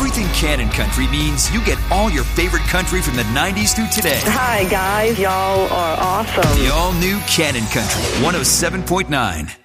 Everything Cannon Country means you get all your favorite country from the 90s through today. Hi, guys. Y'all are awesome. The all-new Cannon Country 107.9.